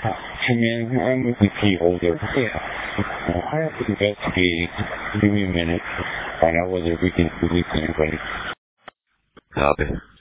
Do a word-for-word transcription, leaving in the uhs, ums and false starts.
Hey man, I'm with the key holder. Yeah. I have to investigate. Give me a minute. Find out whether we can release anybody. Copy.